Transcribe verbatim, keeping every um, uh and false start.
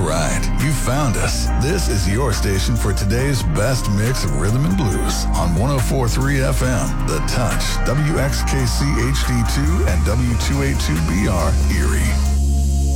right, you found us. This is your station for today's best mix of rhythm and blues on one oh four point three F M, The Touch, W X K C H D two, and W two eighty-two B R, Erie.